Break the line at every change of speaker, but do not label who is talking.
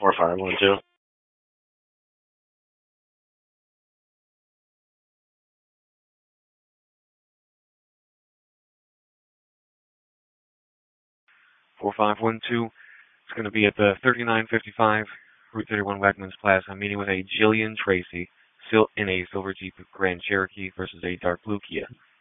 4512. 4512. It's going to be at the 3955 Route 31 Wegmans Plaza. I'm meeting with a Jillian Tracy in a silver Jeep Grand Cherokee versus a dark blue Kia.